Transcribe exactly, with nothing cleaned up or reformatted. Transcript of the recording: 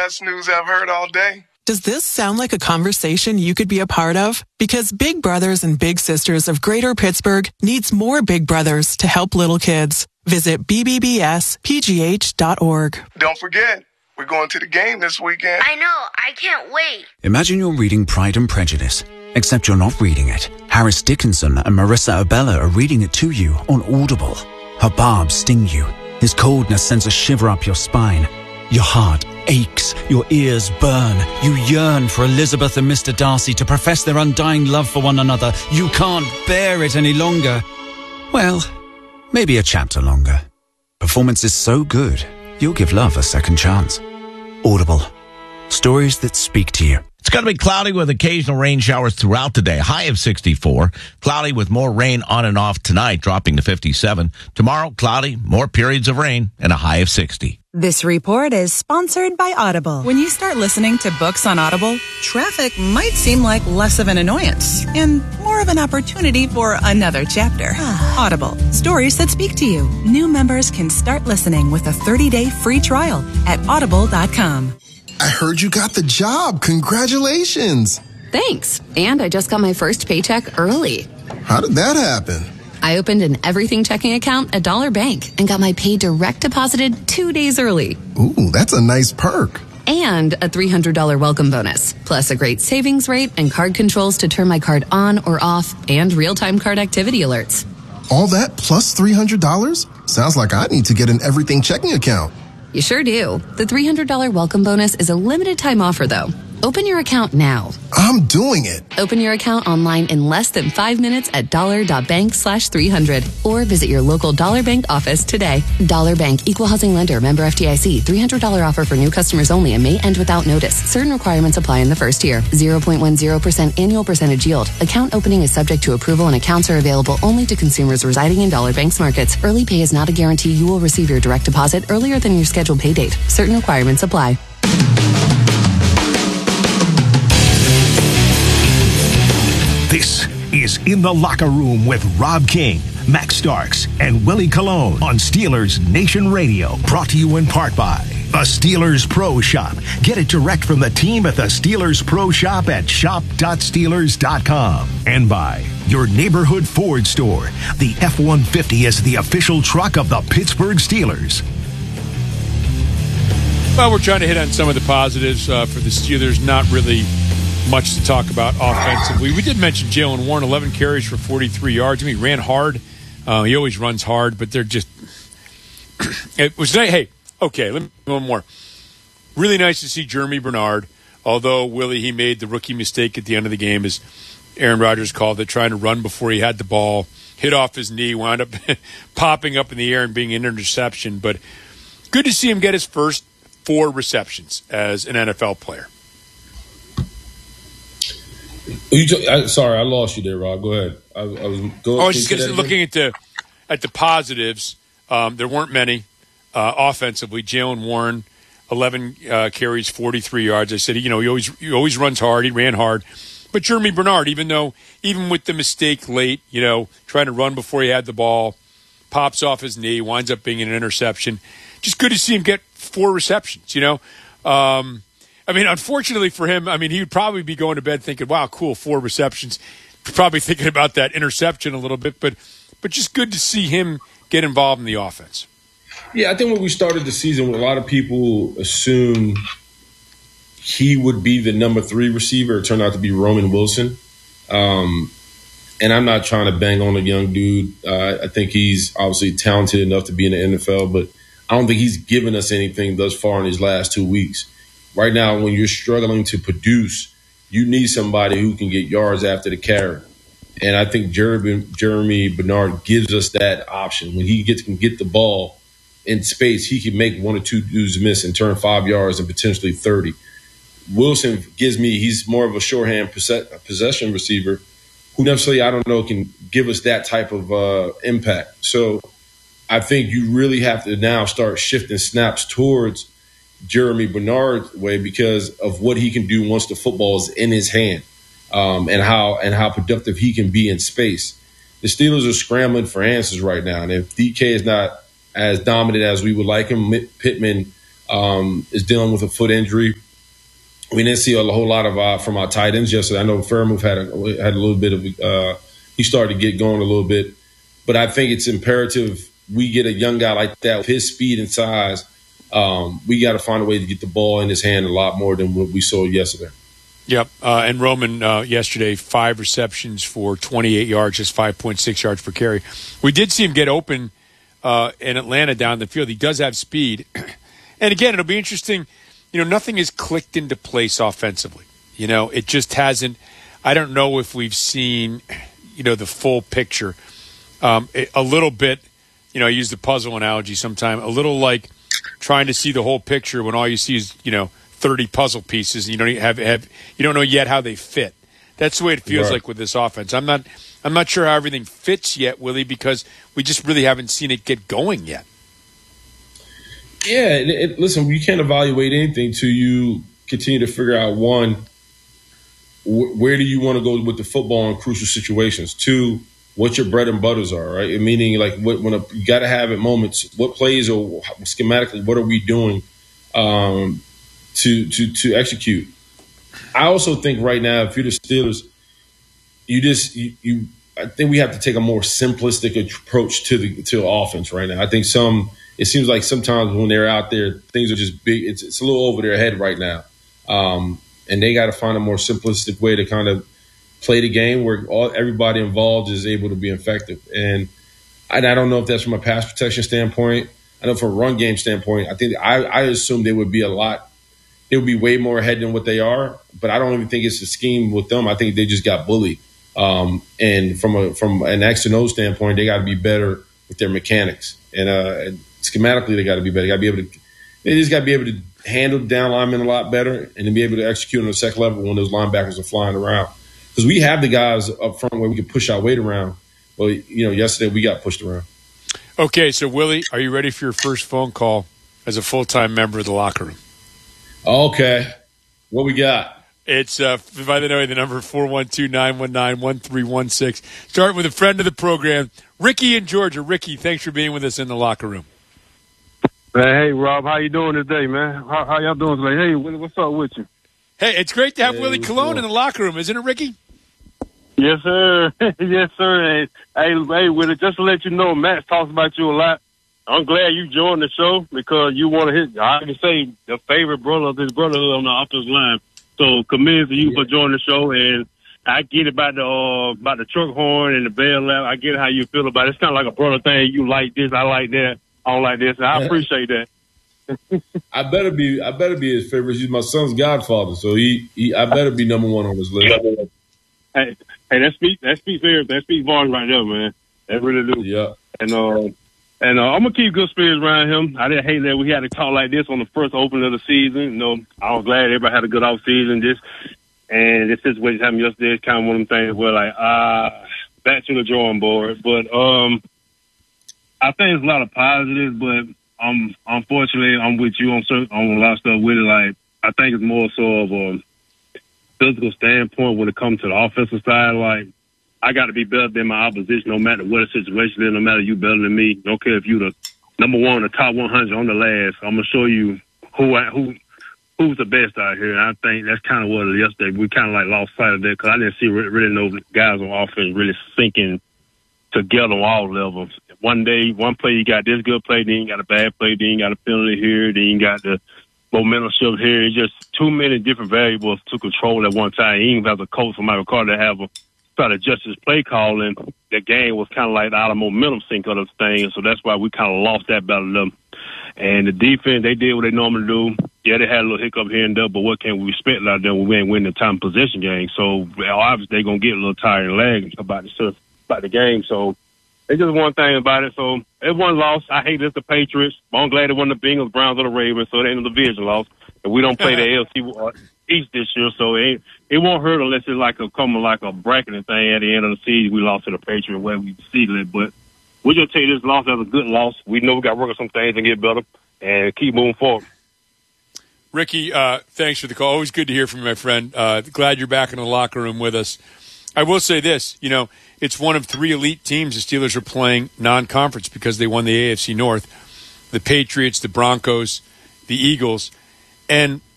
best news I've heard all day. Does this sound like a conversation you could be a part of? Because Big Brothers and Big Sisters of Greater Pittsburgh needs more Big Brothers to help little kids. Visit b b b s p g h dot org. Don't forget, we're going to the game this weekend. I know. I can't wait. Imagine you're reading Pride and Prejudice, except you're not reading it. Harris Dickinson and Marissa Abella are reading it to you on Audible. Her barbs sting you. His coldness sends a shiver up your spine. Your heart aches. Your ears burn. You yearn for Elizabeth and Mister Darcy to profess their undying love for one another. You can't bear it any longer. Well, maybe a chapter longer. Performance is so good, you'll give love a second chance. Audible. Stories that speak to you. It's going to be cloudy with occasional rain showers throughout the day. High of sixty-four. Cloudy with more rain on and off tonight, dropping to fifty-seven. Tomorrow, cloudy, more periods of rain, and a high of sixty. This report is sponsored by Audible. When you start listening to books on Audible, traffic might seem like less of an annoyance and more of an opportunity for another chapter. Audible, stories that speak to you. New members can start listening with a thirty-day free trial at audible dot com. I heard you got the job. Congratulations. Thanks. And I just got my first paycheck early. How did that happen? I opened an everything checking account at Dollar Bank and got my pay direct deposited two days early. Ooh, that's a nice perk. And a three hundred dollars welcome bonus, plus a great savings rate and card controls to turn my card on or off, and real-time card activity alerts. All that plus three hundred dollars? Sounds like I need to get an everything checking account. You sure do. The three hundred dollars welcome bonus is a limited time offer, though. Open your account now. I'm doing it. Open your account online in less than five minutes at dollar.bank slash 300 or visit your local Dollar Bank office today. Dollar Bank, Equal Housing Lender, member F D I C. three hundred dollars offer for new customers only and may end without notice. Certain requirements apply in the first year. zero point one zero percent annual percentage yield. Account opening is subject to approval and accounts are available only to consumers residing in Dollar Bank's markets. Early pay is not a guarantee you will receive your direct deposit earlier than your scheduled pay date. Certain requirements apply. This is In the Locker Room with Rob King, Max Starks, and Willie Colon on Steelers Nation Radio. Brought to you in part by the Steelers Pro Shop. Get it direct from the team at the Steelers Pro Shop at shop dot steelers dot com. And by your neighborhood Ford store. The F one fifty is the official truck of the Pittsburgh Steelers. Well, we're trying to hit on some of the positives uh, for the Steelers. Not really much to talk about offensively. We did mention Jaylen Warren, eleven carries for forty-three yards. I mean, he ran hard. Uh, he always runs hard, but they're just – it was – hey, okay, let me one more. Really nice to see Jeremy Bernard, although, Willie, he made the rookie mistake at the end of the game, as Aaron Rodgers called it, trying to run before he had the ball, hit off his knee, wound up popping up in the air and being an interception. But good to see him get his first four receptions as an N F L player. You t- I, sorry, I lost you there, Rob. Go ahead. I, I was going. I was just gonna, looking at the at the positives. Um, there weren't many uh, offensively. Jaylen Warren, eleven uh, carries, forty-three yards. I said, you know, he always he always runs hard. He ran hard. But Jeremy Bernard, even though even with the mistake late, you know, trying to run before he had the ball, pops off his knee, winds up being an interception. Just good to see him get four receptions. You know. Um, I mean, unfortunately for him, I mean, he would probably be going to bed thinking, wow, cool, four receptions. Probably thinking about that interception a little bit, but but just good to see him get involved in the offense. Yeah, I think when we started the season, a lot of people assumed he would be the number three receiver. It turned out to be Roman Wilson. Um, and I'm not trying to bang on a young dude. Uh, I think he's obviously talented enough to be in the N F L, but I don't think he's given us anything thus far in his last two weeks. Right now, when you're struggling to produce, you need somebody who can get yards after the carry. And I think Jeremy, Jeremy Bernard gives us that option. When he gets can get the ball in space, he can make one or two dudes miss and turn five yards and potentially thirty. Wilson gives me, he's more of a shorthand possession receiver who necessarily, I don't know, can give us that type of uh, impact. So I think you really have to now start shifting snaps towards Jeremy Bernard's way because of what he can do once the football is in his hand, um, and how and how productive he can be in space. The Steelers are scrambling for answers right now, and if D K is not as dominant as we would like him, Pittman um, is dealing with a foot injury. We didn't see a whole lot of uh, from our tight ends yesterday. I know Fairmouth had a, had a little bit of uh, he started to get going a little bit, but I think it's imperative we get a young guy like that with his speed and size. Um, we got to find a way to get the ball in his hand a lot more than what we saw yesterday. Yep, uh, and Roman uh, yesterday, five receptions for twenty-eight yards, just five point six yards per carry. We did see him get open uh, in Atlanta down the field. He does have speed. And again, it'll be interesting. You know, nothing has clicked into place offensively. You know, it just hasn't. I don't know if we've seen, you know, the full picture. Um, it, a little bit, you know, I use the puzzle analogy sometime, a little like trying to see the whole picture when all you see is, you know, thirty puzzle pieces, and you don't have, have you don't know yet how they fit. That's the way it feels right. like with this offense. I'm not I'm not sure how everything fits yet, Willie, because we just really haven't seen it get going yet. Yeah, it, it, listen, you can't evaluate anything till you continue to figure out, one, wh- where do you want to go with the football in crucial situations? Two, what your bread and butters are, right? Meaning, like, what, when a, you got to have at moments, what plays or schematically, what are we doing um, to to to execute? I also think right now, if you're the Steelers, you just you, you I think we have to take a more simplistic approach to the to the offense right now. I think some it seems like sometimes when they're out there, things are just big. It's it's a little over their head right now, um, and they got to find a more simplistic way to kind of play the game where all everybody involved is able to be effective. And I, I don't know if that's from a pass protection standpoint. I know from a run game standpoint, I think I, I assume they would be a lot. It would be way more ahead than what they are, but I don't even think it's a scheme with them. I think they just got bullied. Um, and from a from an X and O standpoint, they got to be better with their mechanics. And, uh, and schematically, they got to be better. They got to be able to. They just got to be able to handle down linemen a lot better, and then be able to execute on the second level when those linebackers are flying around. Because we have the guys up front where we can push our weight around. Well, you know, yesterday we got pushed around. Okay, so Willie, are you ready for your first phone call as a full-time member of the locker room? Okay. What we got? It's, uh, by the way, the number four one two, nine one nine, one three one six. Start with a friend of the program, Ricky in Georgia. Ricky, thanks for being with us in the locker room. Hey, Rob, how you doing today, man? How, how y'all doing today? Hey, what's up with you? Hey, it's great to have hey, Willie Colon in the locker room, isn't it, Ricky? Yes, sir. yes, sir. Hey, hey, hey, Willie, just to let you know, Matt talks about you a lot. I'm glad you joined the show because you want to hit, I can say, the favorite brother of this brotherhood on the offensive line. So, commend to you yeah. for joining the show. And I get about the uh, about the truck horn and the bell lap. I get how you feel about it. It's kind of like a brother thing. You like this, I like that. I don't like this. I appreciate that. I better be. I better be his favorite. He's my son's godfather, so he. he I better be number one on his list. Hey, hey, that speaks. That speaks fair. That speaks volume right there, man. That really do. Yeah. And uh, and uh, I'm gonna keep good spirits around him. I didn't hate that we had to talk like this on the first opening of the season. You know, I was glad everybody had a good off season. Just and this situation happened yesterday. It's kind of one of them things where like ah, uh, back to the drawing board. But um, I think there's a lot of positives, but. Um, unfortunately, I'm with you on certain, on a lot of stuff with it. Like, I think it's more so of a physical standpoint when it comes to the offensive side. Like, I got to be better than my opposition, no matter what the situation is, no matter you better than me. Don't care if you the number one, the top one hundred, on the last. I'm gonna show you who I, who who's the best out here. And I think that's kind of what it is yesterday. We kind of like lost sight of that because I didn't see really no guys on offense really sinking together on all levels. One day, one play, you got this good play, then you got a bad play, then you got a penalty here, then you got the momentum shift here. It's just too many different variables to control at one time. Even as a coach for Michael Carter to have a try to adjust his play calling, the game was kind of like out of momentum sync of the thing. So that's why we kind of lost that battle to them. And the defense, they did what they normally do. Yeah, they had a little hiccup here and there, but what can we expect out of them when we ain't winning the time possession game? So obviously they're going to get a little tired and lagging about the, about the game. So it's just one thing about it. So it one loss. I hate this, the Patriots. But I'm glad it wasn't the Bengals, Browns, or the Ravens, so it ain't a division loss. And we don't play the A L C East this year, so it it won't hurt unless it's like a come like a bracketing thing at the end of the season. We lost to the Patriots where we seeded it, but we'll just take this loss as a good loss. We know we got to work on some things and get better and keep moving forward. Ricky, uh, thanks for the call. Always good to hear from you, my friend. Uh, glad you're back in the locker room with us. I will say this, you know, it's one of three elite teams the Steelers are playing non-conference because they won the A F C North. The Patriots, the Broncos, the Eagles. And